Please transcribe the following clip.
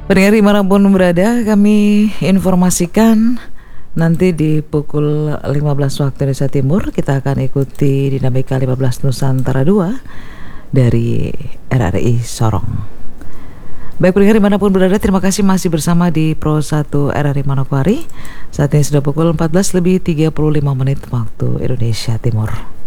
Pendengar dimanapun berada, kami informasikan nanti di pukul 15 waktu Indonesia Timur kita akan ikuti dinamika 15 Nusantara 2 dari RRI Sorong. Baik pendengar dimanapun berada, terima kasih masih bersama di Pro 1 RRI Manokwari. Saat ini sudah pukul 14 lebih 35 menit waktu Indonesia Timur.